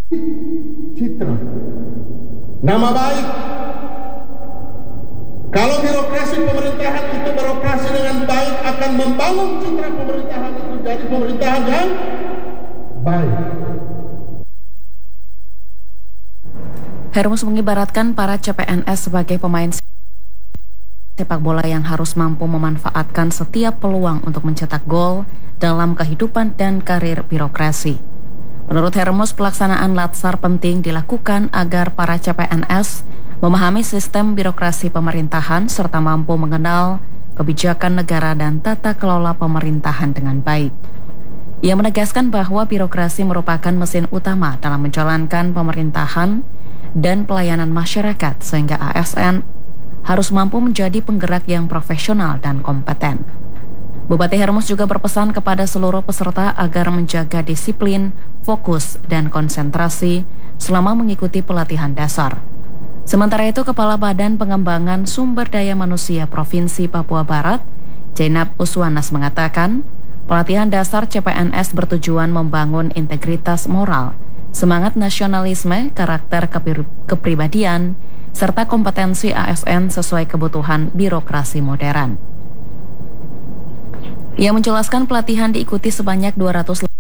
Citra, nama baik. Kalau birokrasi pemerintahan itu beroperasi dengan baik, akan membangun citra pemerintahan itu jadi pemerintahan yang baik. Hermus mengibaratkan para CPNS sebagai pemain sepak bola yang harus mampu memanfaatkan setiap peluang untuk mencetak gol dalam kehidupan dan karir birokrasi. Menurut Hermus, pelaksanaan latsar penting dilakukan agar para CPNS memahami sistem birokrasi pemerintahan serta mampu mengenal kebijakan negara dan tata kelola pemerintahan dengan baik. Ia menegaskan bahwa birokrasi merupakan mesin utama dalam menjalankan pemerintahan dan pelayanan masyarakat, sehingga ASN harus mampu menjadi penggerak yang profesional dan kompeten. Bupati Hermus juga berpesan kepada seluruh peserta agar menjaga disiplin, fokus, dan konsentrasi selama mengikuti pelatihan dasar. Sementara itu, Kepala Badan Pengembangan Sumber Daya Manusia Provinsi Papua Barat, Jainab Uswanas mengatakan, pelatihan dasar CPNS bertujuan membangun integritas moral, semangat nasionalisme, karakter kepribadian, serta kompetensi ASN sesuai kebutuhan birokrasi modern. Ia menjelaskan pelatihan diikuti sebanyak 200